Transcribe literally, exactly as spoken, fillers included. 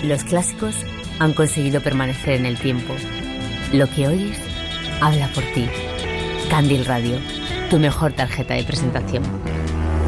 los clásicos han conseguido permanecer en el tiempo. Lo que oyes habla por ti. Candil Radio, tu mejor tarjeta de presentación.